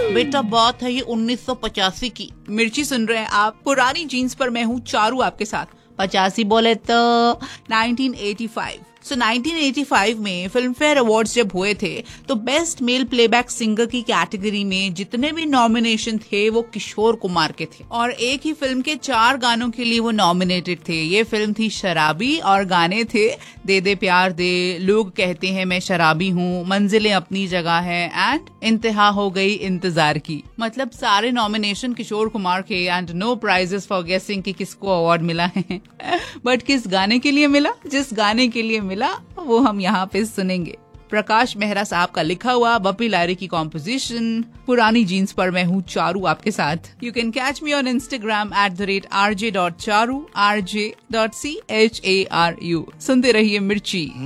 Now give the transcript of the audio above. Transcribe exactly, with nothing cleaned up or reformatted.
बेटा बात है ये उन्नीस सौ पचासी की। मिर्ची सुन रहे हैं आप? पुरानी जीन्स पर मैं हूँ चारू आपके साथ। पचासी बोले तो nineteen eighty five. So nineteen eighty five में फिल्म फेयर अवार्ड्स जब हुए थे तो बेस्ट मेल प्लेबैक सिंगर की कैटेगरी में जितने भी नॉमिनेशन थे वो किशोर कुमार के थे और एक ही फिल्म के चार गानों के लिए वो नॉमिनेटेड थे। ये फिल्म थी शराबी और गाने थे दे दे प्यार दे, लोग कहते हैं मैं शराबी हूँ, मंजिलें अपनी जगह है एंड इंतहा हो गई इंतजार की। मतलब सारे नॉमिनेशन किशोर कुमार के एंड नो प्राइजेस फॉर गेसिंग कि किसको अवार्ड मिला है। बट किस गाने के लिए मिला? जिस गाने के लिए मिला वो हम यहाँ पे सुनेंगे। प्रकाश मेहरा साहब का लिखा हुआ, बप्पी लाहिरी की कॉम्पोजिशन, पुरानी जीन्स पर मैं हूँ चारू आपके साथ। You can catch me on Instagram at the rate R J dot Charu, R J dot C H A R you. सुनते रहिए मिर्ची।